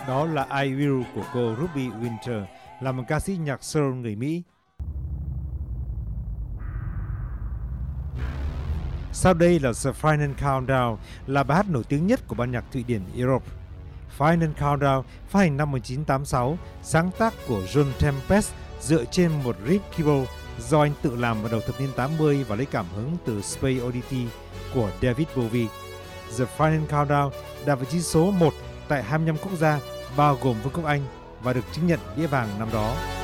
Đó là I Will của cô Ruby Winter, là một ca sĩ nhạc soul người Mỹ. Sau đây là The Final Countdown, là bài hát nổi tiếng nhất của ban nhạc Thụy Điển Europe. Final Countdown phát hành năm 1986, sáng tác của John Tempest dựa trên một riff keyboard do anh tự làm vào đầu thập niên 80 và lấy cảm hứng từ Space Oddity của David Bowie. The Final Countdown đạt vị trí số 1 tại 25 quốc gia bao gồm Vương quốc Anh và được chứng nhận đĩa vàng năm đó.